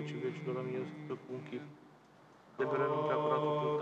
vecii vecilor. Amin. Iisus Hristos, cu un chip de bere nu prea curată,